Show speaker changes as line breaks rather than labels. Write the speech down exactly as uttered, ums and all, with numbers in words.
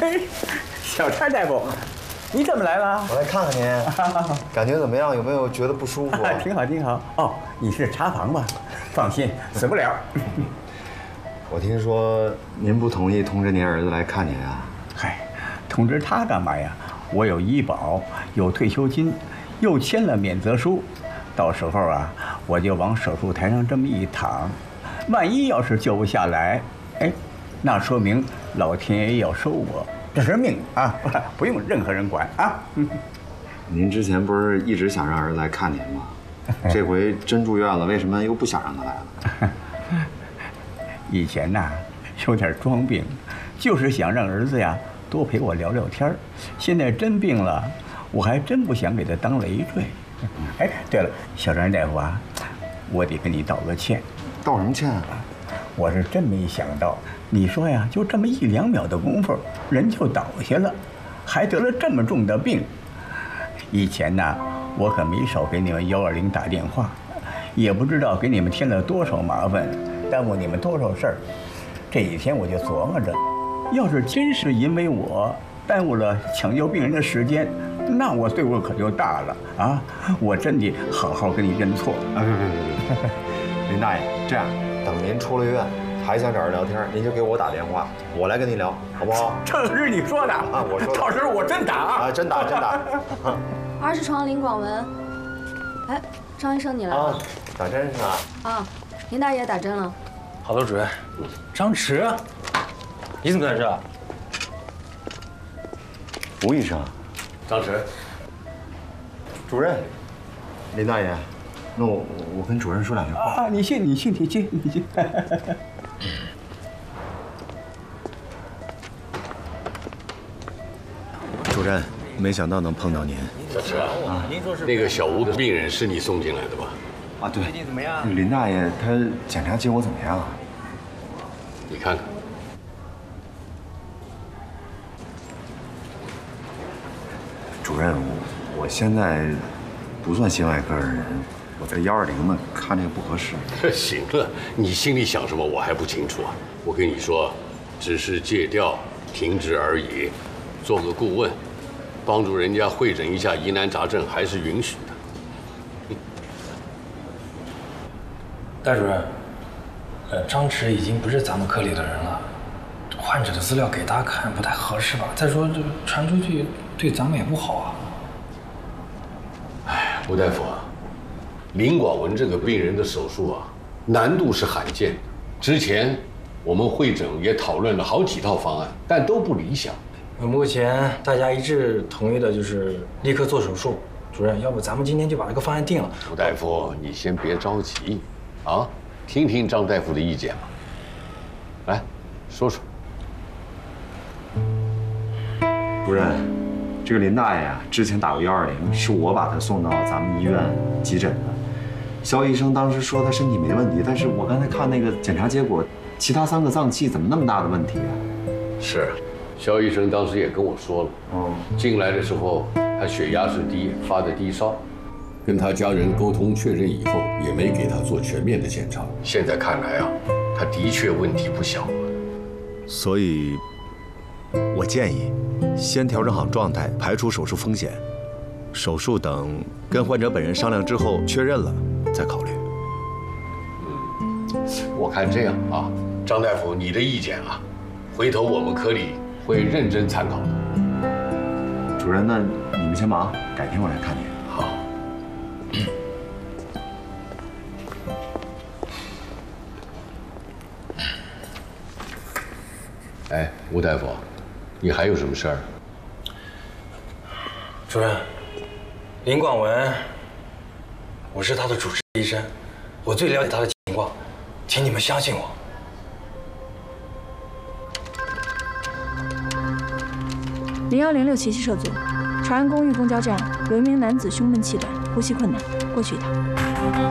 小川大夫，你怎么来了？
我来看看您，感觉怎么样？有没有觉得不舒服？
挺好，挺好。哦，你是查房吧？放心，死不了。
我听说您不同意通知您儿子来看您啊？
嗨，通知他干嘛呀？我有医保，有退休金，又签了免责书，到时候啊，我就往手术台上这么一躺，万一要是救不下来，哎，那说明老天爷要收我，这是命啊，不用任何人管啊。
您之前不是一直想让儿子来看您吗？这回真住院了，为什么又不想让他来了？
以前呐，有点装病，就是想让儿子呀多陪我聊聊天儿。现在真病了，我还真不想给他当累赘。哎，对了，小张大夫啊，我得跟你道个歉。
道什么歉啊？
我是真没想到，你说呀，就这么一两秒的功夫，人就倒下了，还得了这么重的病。以前呐，我可没少给你们幺二零打电话，也不知道给你们添了多少麻烦，耽误你们多少事儿。这几天我就琢磨着，要是真是因为我耽误了抢救病人的时间，那我罪过可就大了啊！我真得好好跟你认错。
啊，别别别别，林大爷，这样，等您出了院，还想找人聊天，您就给我打电话，我来跟您聊，好不好？
这是你说的
啊，我说的。
到时候我真打
啊，真打真打。
二十床林广文，哎，张医生你来了。
啊，打针是吧？
啊，林大爷打针了。
好的，主任。张弛，你怎么在这儿？
吴医生。
张弛。
主任。林大爷，那我我跟主任说两句话。
啊，你信你信你信你信。
主任，没想到能碰到您。
小池啊，那个小吴的病人是你送进来的吧？
啊，对。最近怎么样？林大爷他检查结果怎么样？
你看看。
主任，我我现在不算心外科的人，我在幺二零呢，看这个不合适。
行了，你心里想什么我还不清楚啊。我跟你说，只是借调停职而已，做个顾问。帮助人家会诊一下疑难杂症还是允许的。
戴主任，呃，张弛已经不是咱们科里的人了，患者的资料给大家看不太合适吧？再说这传出去对咱们也不好啊。
哎，吴大夫啊，林广文这个病人的手术啊，难度是罕见的。之前我们会诊也讨论了好几套方案，但都不理想。
目前大家一致同意的就是立刻做手术。主任，要不咱们今天就把这个方案定了。
吴大夫，你先别着急，啊，听听张大夫的意见吧。来，说说。
主任，这个林大爷啊，之前打过幺二零，是我把他送到咱们医院急诊的。肖医生当时说他身体没问题，但是我刚才看那个检查结果，其他三个脏器怎么那么大的问题啊？
是。肖医生当时也跟我说了，哦，进来的时候他血压是低，发的低烧，跟他家人沟通确认以后，也没给他做全面的检查。现在看来啊，他的确问题不小。
所以，我建议先调整好状态，排除手术风险。手术等跟患者本人商量之后确认了再考虑。
嗯，我看这样啊，张大夫，你的意见啊，回头我们科里会认真参考的。
主任，那你们先忙，改天我来看您。
好。哎，吴大夫，你还有什么事儿？
主任，林广文，我是他的主治医生，我最了解他的情况，请你们相信我。
零幺零六奇迹摄组，长安公寓公交站有一名男子胸闷气短，呼吸困难，过去一趟。